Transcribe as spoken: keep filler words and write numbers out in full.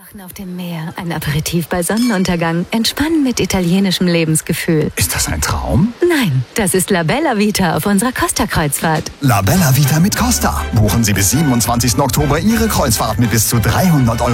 Kochen auf dem Meer, ein Aperitif bei Sonnenuntergang, entspannen mit italienischem Lebensgefühl. Ist das ein Traum? Nein, das ist La Bella Vita auf unserer Costa-Kreuzfahrt. La Bella Vita mit Costa. Buchen Sie bis siebenundzwanzigsten Oktober Ihre Kreuzfahrt mit bis zu dreihundert Euro